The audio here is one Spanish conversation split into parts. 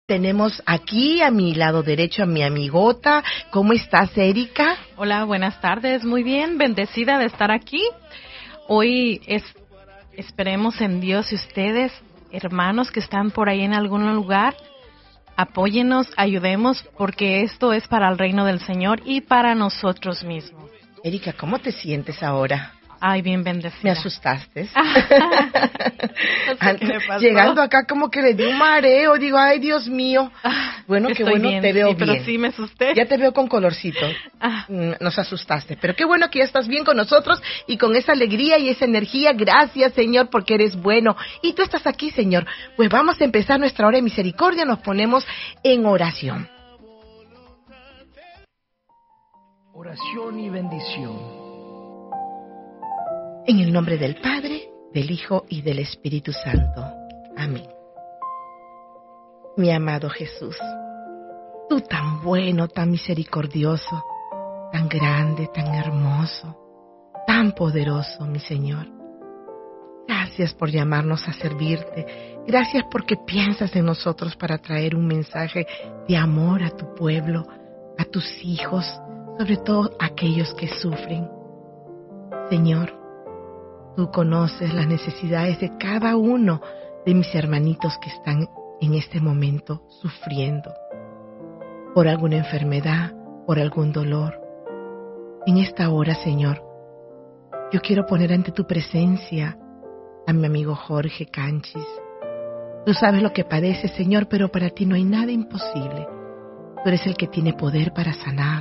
Tenemos aquí a mi lado derecho a mi amigota. ¿Cómo estás, Erika? Hola, buenas tardes. Muy bien, bendecida de estar aquí. Hoy esperemos en Dios y ustedes, hermanos que están por ahí en algún lugar, apóyennos, ayudemos, porque esto es para el reino del Señor y para nosotros mismos. Erika, ¿cómo te sientes ahora? Ay, bien bendecida. Me asustaste. No sé qué me pasó. Llegando acá como que le di un mareo, digo, ay, Dios mío. Bueno, qué bueno, bien, te veo sí, bien. Pero sí me asusté. Ya te veo con colorcito. Nos asustaste. Pero qué bueno que ya estás bien con nosotros y con esa alegría y esa energía. Gracias, Señor, porque eres bueno. Y tú estás aquí, Señor. Pues vamos a empezar nuestra hora de misericordia. Nos ponemos en oración. Oración y bendición. En el nombre del Padre, del Hijo y del Espíritu Santo. Amén. Mi amado Jesús, tú tan bueno, tan misericordioso, tan grande, tan hermoso, tan poderoso, mi Señor. Gracias por llamarnos a servirte. Gracias porque piensas en nosotros para traer un mensaje de amor a tu pueblo, a tus hijos, sobre todo aquellos que sufren. Señor, tú conoces las necesidades de cada uno de mis hermanitos que están en este momento sufriendo por alguna enfermedad, por algún dolor. En esta hora, Señor, yo quiero poner ante tu presencia a mi amigo Jorge Canchis. Tú sabes lo que padece, Señor, pero para ti no hay nada imposible. Tú eres el que tiene poder para sanar.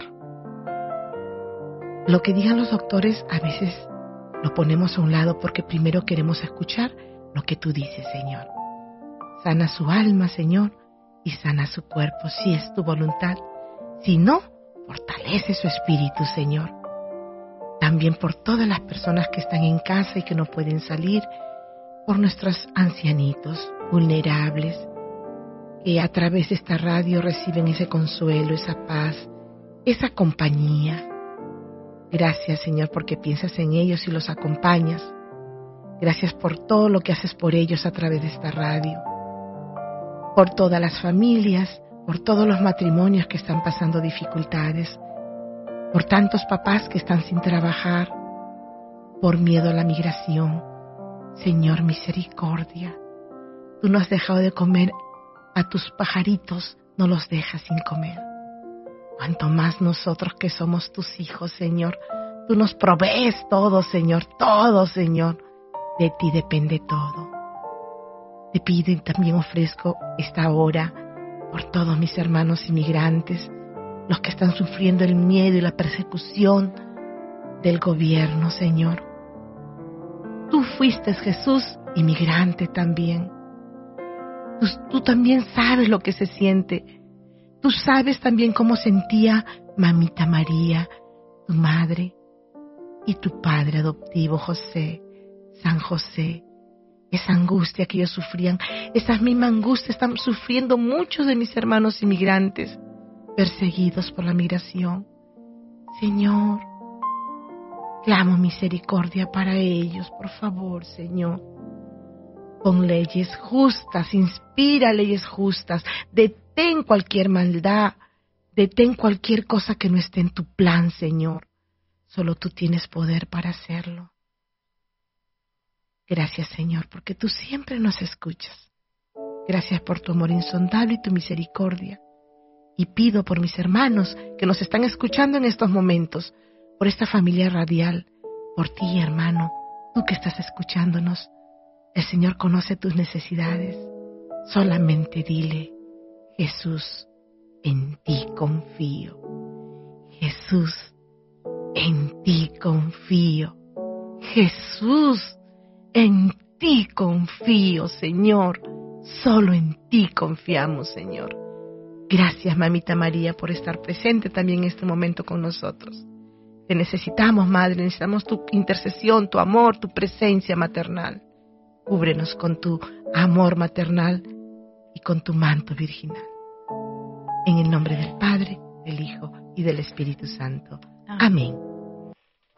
Lo que digan los doctores a veces lo ponemos a un lado porque primero queremos escuchar lo que tú dices, Señor. Sana su alma, Señor, y sana su cuerpo, si es tu voluntad. Si no, fortalece su espíritu, Señor. También por todas las personas que están en casa y que no pueden salir, por nuestros ancianitos vulnerables, que a través de esta radio reciben ese consuelo, esa paz, esa compañía. Gracias, Señor, porque piensas en ellos y los acompañas. Gracias por todo lo que haces por ellos a través de esta radio. Por todas las familias, por todos los matrimonios que están pasando dificultades, por tantos papás que están sin trabajar, por miedo a la migración. Señor, misericordia. Tú no has dejado de comer a tus pajaritos, no los dejas sin comer. Cuanto más nosotros que somos tus hijos, Señor. Tú nos provees todo, Señor, todo, Señor. De ti depende todo. Te pido y también ofrezco esta hora por todos mis hermanos inmigrantes, los que están sufriendo el miedo y la persecución del gobierno, Señor. Tú fuiste, Jesús, inmigrante también. Tú también sabes lo que se siente. Tú sabes también cómo sentía Mamita María, tu madre, y tu padre adoptivo José, San José. Esa angustia que ellos sufrían, esa misma angustia están sufriendo muchos de mis hermanos inmigrantes, perseguidos por la migración. Señor, clamo misericordia para ellos, por favor, Señor. Pon leyes justas, inspira leyes justas, detén cualquier maldad, detén cualquier cosa que no esté en tu plan, Señor. Solo tú tienes poder para hacerlo. Gracias, Señor, porque tú siempre nos escuchas. Gracias por tu amor insondable y tu misericordia. Y pido por mis hermanos que nos están escuchando en estos momentos, por esta familia radial, por ti, hermano, tú que estás escuchándonos. El Señor conoce tus necesidades. Solamente dile, Jesús, en ti confío. Jesús, en ti confío. Jesús, en ti confío, Señor. Solo en ti confiamos, Señor. Gracias, Mamita María, por estar presente también en este momento con nosotros. Te necesitamos, Madre, necesitamos tu intercesión, tu amor, tu presencia maternal. Cúbrenos con tu amor maternal y con tu manto virginal. En el nombre del Padre, del Hijo y del Espíritu Santo. Amén.